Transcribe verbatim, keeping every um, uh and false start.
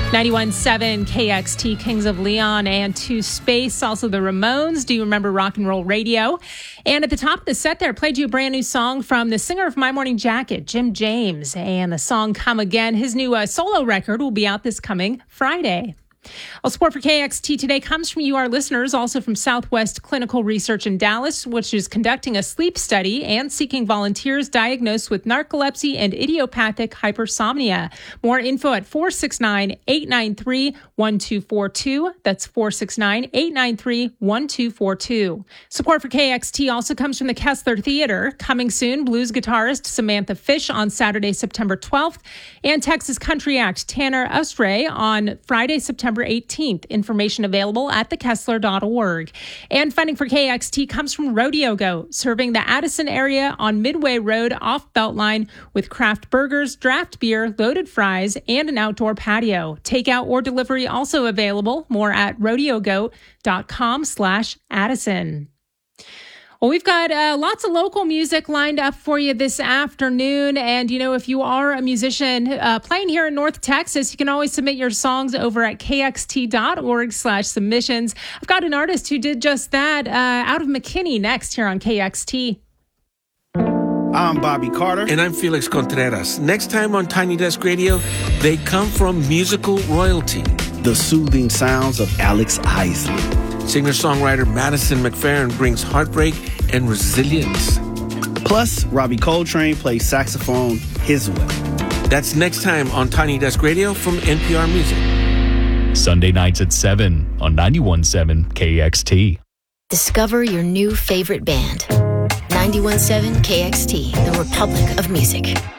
ninety-one point seven K X T, Kings of Leon, and To Space, also the Ramones. Do you remember Rock and Roll Radio? And at the top of the set there, played you a brand new song from the singer of My Morning Jacket, Jim James, and the song Come Again. His new uh, solo record will be out this coming Friday. Well, support for K X T today comes from you, our listeners, also from Southwest Clinical Research in Dallas, which is conducting a sleep study and seeking volunteers diagnosed with narcolepsy and idiopathic hypersomnia. More info at four six nine, eight nine three, one two four two. That's four six nine, eight nine three, one two four two. Support for K X T also comes from the Kessler Theater. Coming soon, blues guitarist Samantha Fish on Saturday, September twelfth, and Texas Country Act Tanner Usray on Friday, September eighteenth. Information available at the kessler dot org. And funding for K X T comes from Rodeo Goat, serving the Addison area on Midway Road off Beltline with craft burgers, draft beer, loaded fries, and an outdoor patio. Takeout or delivery also available. More at rodeo goat dot com slash Addison. Well, we've got uh, lots of local music lined up for you this afternoon. And, you know, if you are a musician uh, playing here in North Texas, you can always submit your songs over at K X T dot org slash submissions. I've got an artist who did just that uh, out of McKinney next here on K X T. I'm Bobby Carter. And I'm Felix Contreras. Next time on Tiny Desk Radio, they come from musical royalty. The soothing sounds of Alex Isley. Singer-songwriter Madison McFerrin brings heartbreak and resilience. Plus, Robbie Coltrane plays saxophone his way. That's next time on Tiny Desk Radio from N P R Music. Sunday nights at seven on ninety-one point seven K X T. Discover your new favorite band. ninety-one point seven K X T, the Republic of Music.